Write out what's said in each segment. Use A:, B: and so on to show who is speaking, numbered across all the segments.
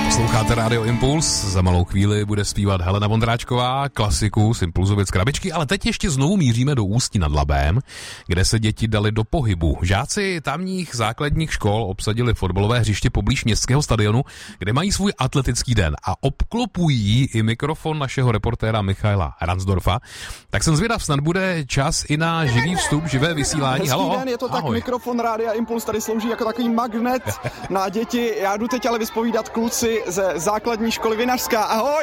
A: Posloucháte Rádio Impuls, za malou chvíli bude zpívat Helena Vondráčková, klasiku z Impulzovic krabičky, ale teď ještě znovu míříme do Ústí nad Labem, kde se děti dali do pohybu. Žáci tamních základních škol obsadili fotbalové hřiště poblíž městského stadionu, kde mají svůj atletický den a obklopují i mikrofon našeho reportéra Michaela Ransdorfa. Tak jsem zvědav, snad bude čas i na živý vstup, živé vysílání.
B: Hezký den, je to tak, ahoj. Mikrofon Rádia Impuls tady slouží jako takový magnet na děti. Já jdu teď ale vyspovídat kluci ze základní školy Vinařská. Ahoj!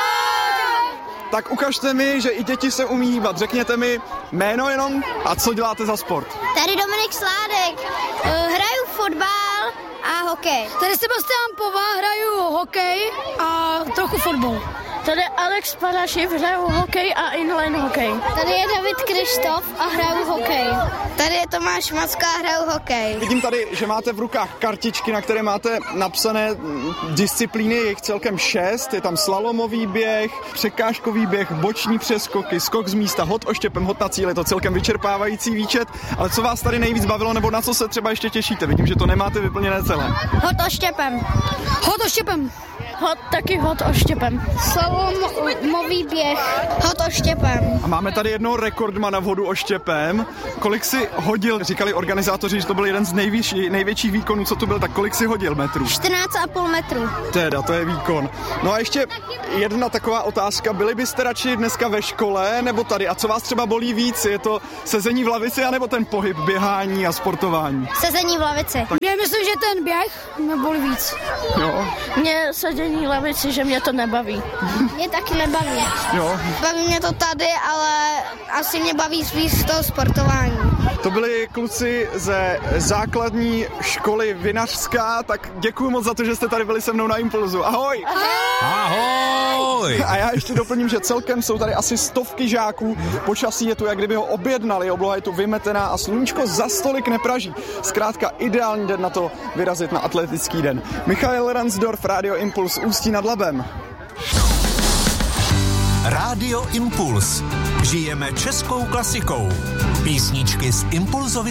B: Ahoj! Tak ukažte mi, že i děti se umí hýbat. Řekněte mi jméno jenom a co děláte za sport.
C: Tady Dominik Sládek. Hraju fotbal a hokej.
D: Tady Sebastián Pova, hraju hokej a trochu fotbal.
E: Tady Alex Padašiv, hraju hokej a inline hokej.
C: Tady je David Krištof a hraju hokej. Tady je Tomáš Macka a hraju hokej.
B: Vidím tady, že máte v rukách kartičky, na které máte napsané disciplíny, je jich celkem 6. Je tam slalomový běh, překážkový běh, boční přeskoky, skok z místa, hod oštěpem, hod na cíl. Je to celkem vyčerpávající výčet. Ale co vás tady nejvíc bavilo, nebo na co se třeba ještě těšíte? Vidím, že to nemáte vyplněné celé.
C: Hod oštěpem.
D: Hod oštěpem.
E: Taky hod oštěpem.
C: Slalomový běh. Hod oštěpem.
B: A máme tady jednoho rekordmana v hodu oštěpem. Kolik si hodil, říkali organizátoři, že to byl jeden z největších výkonů, co tu byl, tak kolik si hodil metrů?
C: 14,5 metru.
B: Teda, to je výkon. No a ještě jedna taková otázka. Byli byste radši dneska ve škole nebo tady? A co vás třeba bolí víc? Je to sezení v lavici anebo ten pohyb, běhání a sportování?
C: Sezení v lavici.
D: Já myslím, že ten běh mě bolí víc.
B: Jo.
E: Mě sezení v lavici, že mě to nebaví.
C: Mě taky nebaví.
B: Jo.
C: Baví mě to tady, ale asi mě baví spíš to sportování.
B: To byli kluci ze základní školy Vinařská, tak děkuji moc za to, že jste tady byli se mnou na Impulzu. Ahoj!
A: Ahoj!
B: A já ještě doplním, že celkem jsou tady asi 100 žáků. Počasí je tu, jak kdyby ho objednali, obloha je tu vymetená a sluníčko za stolik nepraží. Zkrátka ideální den na to vyrazit na atletický den. Michael Ransdorf, Rádio Impuls, Ústí nad Labem.
F: Rádio Impuls. Žijeme českou klasikou. Písničky z Impulzovic